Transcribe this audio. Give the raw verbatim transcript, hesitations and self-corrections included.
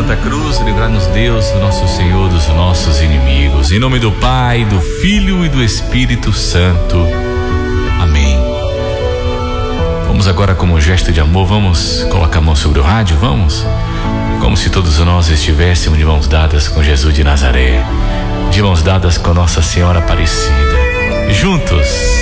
Santa Cruz, livrar-nos Deus, nosso Senhor, dos nossos inimigos. Em nome do Pai, do Filho e do Espírito Santo. Amém. Vamos agora, como gesto de amor, vamos colocar a mão sobre o rádio, vamos? Como se todos nós estivéssemos de mãos dadas com Jesus de Nazaré, de mãos dadas com Nossa Senhora Aparecida. Juntos.